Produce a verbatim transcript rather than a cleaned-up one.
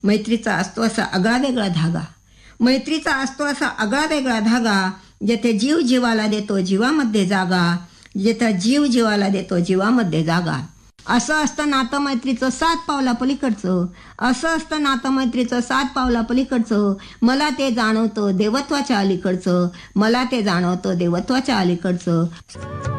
मैत्रीचा असतो असा आगळावेगळा धागा. मैत्रीचा असतो असा आगळावेगळा धागा. जेथे जीव जीवाला देतो जीवामध्ये जागा. जेथे जीव जीवाला देतो जीवामध्ये जागा. असं असतं नातं मैत्रीचं सात पावला पलीकडचं. असं असतं नातं मैत्रीचं सात पावला पलीकडचं. मला ते जाणवतं देवत्वाच्या अलीकडचं. मला ते जाणवतं देवत्वाच्या अलीकडचं.